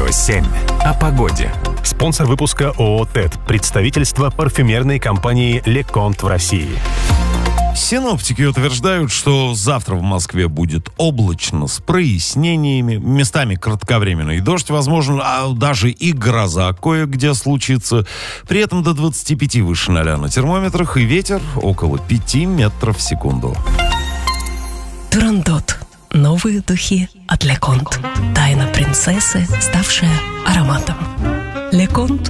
Радио 7. О погоде. Спонсор выпуска ООО «ТЭД». Представительство парфюмерной компании «Леконт» в России. Синоптики утверждают, что завтра в Москве будет облачно с прояснениями, местами кратковременный дождь, возможно, а даже и гроза кое-где случится. При этом до 25 выше 0 на термометрах и ветер около 5 метров в секунду. Турандот. Новые духи от Леконт. Тайна принцессы, ставшая ароматом. Леконт.